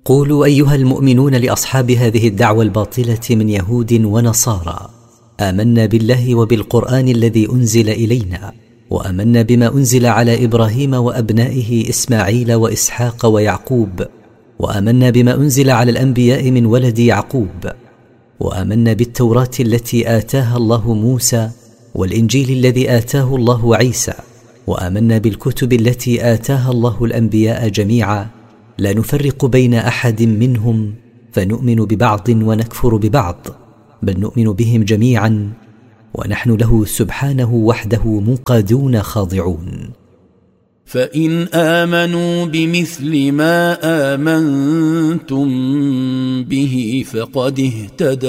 قولوا أيها المؤمنون لأصحاب هذه الدعوة الباطلة من يهود ونصارى: آمنا بالله وبالقرآن الذي أنزل إلينا، وآمنا بما أنزل على إبراهيم وأبنائه إسماعيل وإسحاق ويعقوب، وآمنا بما أنزل على الأنبياء من ولد يعقوب، وآمنا بالتوراة التي آتاها الله موسى، والإنجيل الذي آتاه الله عيسى، وآمنا بالكتب التي آتاها الله الأنبياء جميعا، لا نفرق بين أحد منهم، فنؤمن ببعض ونكفر ببعض، بل نؤمن بهم جميعا ونحن له سبحانه وحده منقادون خاضعون. فإن آمنوا بمثل ما آمنتم به فقد اهتدوا